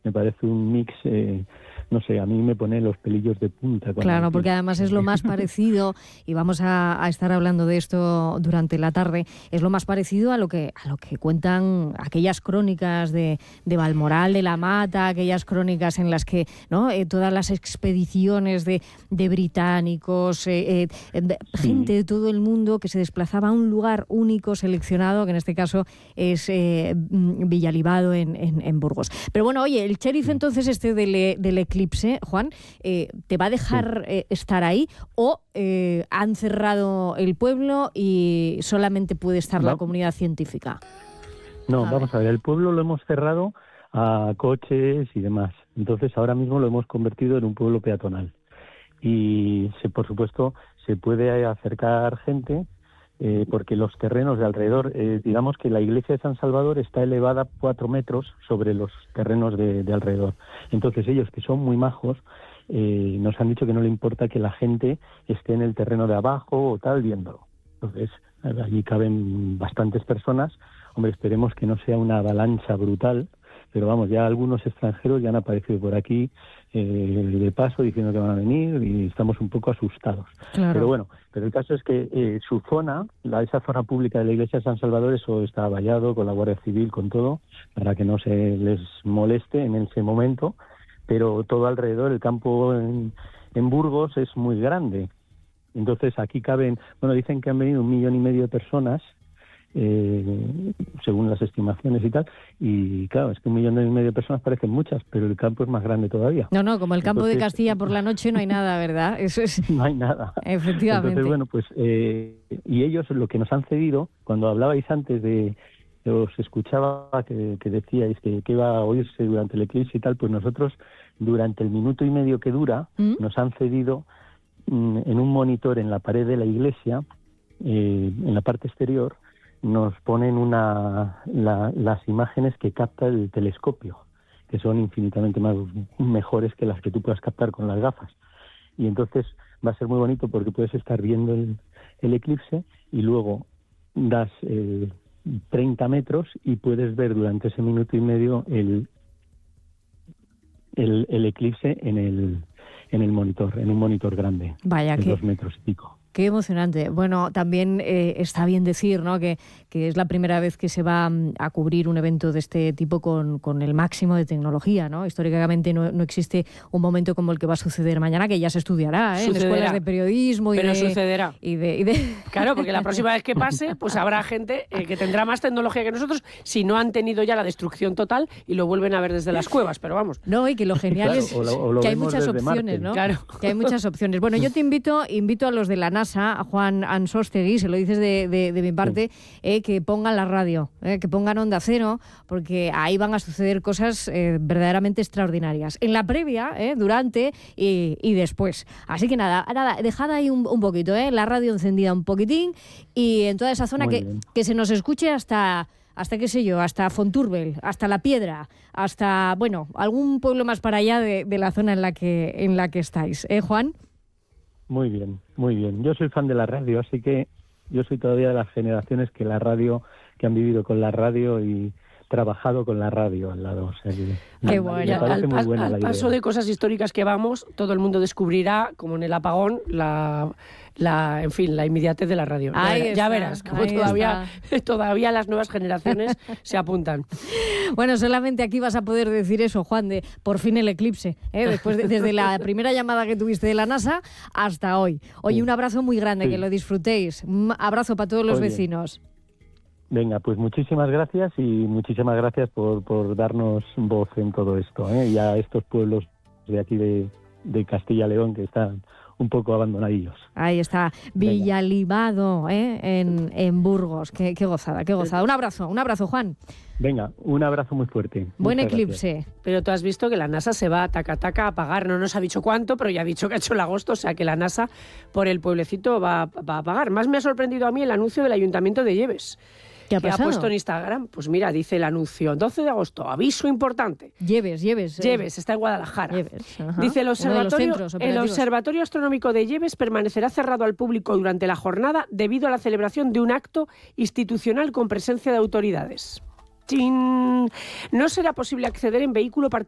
me parece un mix, no sé, a mí me pone los pelillos de punta. Claro, porque además es lo más parecido, y vamos a estar hablando de esto durante la tarde, es lo más parecido a lo que cuentan aquellas crónicas de Balmoral de la Mata, aquellas crónicas en las que, ¿no?, todas las expediciones de británicos, gente de todo el mundo que se desplazaba a un lugar único, seleccionado, que en este caso es Villalibado en Burgos. Pero bueno, oye, el sheriff entonces del eclipse, Juan, ¿te va a dejar estar ahí o han cerrado el pueblo y solamente puede estar la comunidad científica? No, vamos a ver, el pueblo lo hemos cerrado a coches y demás. Entonces ahora mismo lo hemos convertido en un pueblo peatonal. Y por supuesto se puede acercar gente porque los terrenos de alrededor, digamos que la iglesia de San Salvador está elevada 4 metros sobre los terrenos de alrededor. Entonces ellos, que son muy majos, nos han dicho que no le importa que la gente esté en el terreno de abajo o tal viéndolo. Entonces allí caben bastantes personas. Hombre, esperemos que no sea una avalancha brutal, pero vamos, ya algunos extranjeros ya han aparecido por aquí de paso diciendo que van a venir y estamos un poco asustados. Claro. Pero bueno, el caso es que su zona, esa zona pública de la iglesia de San Salvador, eso está vallado con la Guardia Civil, con todo, para que no se les moleste en ese momento, pero todo alrededor, el campo en Burgos es muy grande. Entonces aquí caben, dicen que han venido 1,5 millones de personas, según las estimaciones y tal, y claro, es que 1,5 millones de personas parecen muchas, pero el campo es más grande todavía. No, como el campo de Castilla por la noche no hay nada, ¿verdad? Eso es. No hay nada. Efectivamente. Entonces, y ellos lo que nos han cedido, cuando hablabais antes os escuchaba que decíais que iba a oírse durante el eclipse y tal, pues nosotros durante el minuto y medio que dura, nos han cedido en un monitor en la pared de la iglesia, en la parte exterior, nos ponen las imágenes que capta el telescopio, que son infinitamente mejores que las que tú puedas captar con las gafas. Y entonces va a ser muy bonito porque puedes estar viendo el eclipse y luego das 30 metros y puedes ver durante ese minuto y medio el eclipse en el monitor, en un monitor grande. Vaya, de 2 metros y pico. Qué emocionante. Bueno, también está bien decir, ¿no?, que es la primera vez que se va a cubrir un evento de este tipo con el máximo de tecnología, ¿no? Históricamente no existe un momento como el que va a suceder mañana, que ya se estudiará, en escuelas de periodismo. Pero sucederá. Y Claro, porque la próxima vez que pase, pues habrá gente que tendrá más tecnología que nosotros, si no han tenido ya la destrucción total y lo vuelven a ver desde las cuevas, pero vamos. No, y que lo genial es que hay muchas opciones, Marte, ¿no? Claro. Que hay muchas opciones. Bueno, yo te invito a los de la NASA, a Juan Ansostegui, se lo dices de mi parte, que pongan la radio, que pongan Onda Cero, porque ahí van a suceder cosas verdaderamente extraordinarias. En la previa, durante y después. Así que nada, dejad ahí un poquito, la radio encendida un poquitín y en toda esa zona que se nos escuche hasta qué sé yo, hasta Fonturbel, hasta La Piedra, hasta, algún pueblo más para allá de la zona en la que estáis. Juan. Muy bien, muy bien. Yo soy fan de la radio, así que yo soy todavía de las generaciones que han vivido con la radio y trabajado con la radio al lado. O sea, qué bueno. Al paso de cosas históricas que vamos, todo el mundo descubrirá, como en el apagón, la inmediatez de la radio. Ya verás, como todavía las nuevas generaciones se apuntan. Bueno, solamente aquí vas a poder decir eso, Juan, de por fin el eclipse, después desde la primera llamada que tuviste de la NASA hasta hoy. Oye, un abrazo muy grande, que lo disfrutéis. Un abrazo para todos los vecinos. Venga, pues muchísimas gracias y muchísimas gracias por darnos voz en todo esto, y a estos pueblos de aquí de Castilla-León que están un poco abandonadillos. Ahí está, Villalibado, en Burgos. Qué gozada, qué gozada. Un abrazo, Juan. Venga, un abrazo muy fuerte. Buen eclipse. Gracias. Pero tú has visto que la NASA se va taca a apagar. No nos ha dicho cuánto, pero ya ha dicho que ha hecho el agosto, o sea que la NASA por el pueblecito va a apagar. Más me ha sorprendido a mí el anuncio del Ayuntamiento de Lleves. ¿Qué ha pasado? Ha puesto en Instagram, pues mira, dice el anuncio, 12 de agosto, aviso importante. Lleves. Lleves, está en Guadalajara. Lleves, dice el Observatorio Astronómico de Lleves permanecerá cerrado al público durante la jornada debido a la celebración de un acto institucional con presencia de autoridades. No será posible acceder en vehículo particular